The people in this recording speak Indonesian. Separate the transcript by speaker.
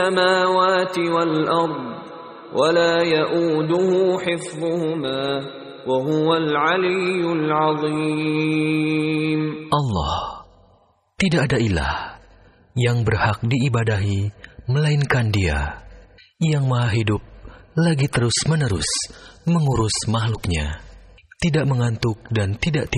Speaker 1: السماوات والأرض ولا يؤوده حفظهما وهو العلي العظيم.
Speaker 2: Allah, tidak ada ilah yang berhak diibadahi melainkan Dia, yang maha hidup lagi terus-menerus mengurus makhluknya, tidak mengantuk dan tidak